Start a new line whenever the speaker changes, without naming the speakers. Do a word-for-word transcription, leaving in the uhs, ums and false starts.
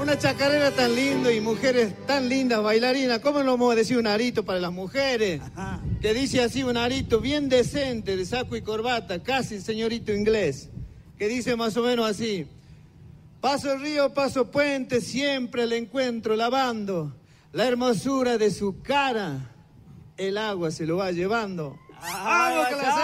una chacarera tan lindo y mujeres tan lindas, bailarinas. ¿Cómo no vamos a decir un arito para las mujeres? Ajá. Que dice así, un arito bien decente, de saco y corbata, casi señorito inglés. Que dice más o menos así: paso el río, paso puente, siempre le encuentro lavando. La hermosura de su cara, el agua se lo va llevando. ¡Vamos,